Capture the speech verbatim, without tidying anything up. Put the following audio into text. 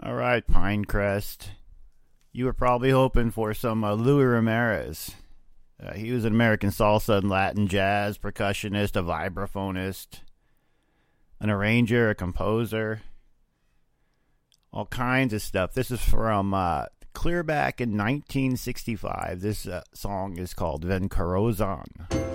All right, Pinecrest. You were probably hoping for some uh, Louis Ramirez. Uh, he was an American salsa and Latin jazz percussionist, a vibraphonist, an arranger, a composer, all kinds of stuff. This is from uh, clear back in nineteen sixty-five. This uh, song is called Ven Carozon.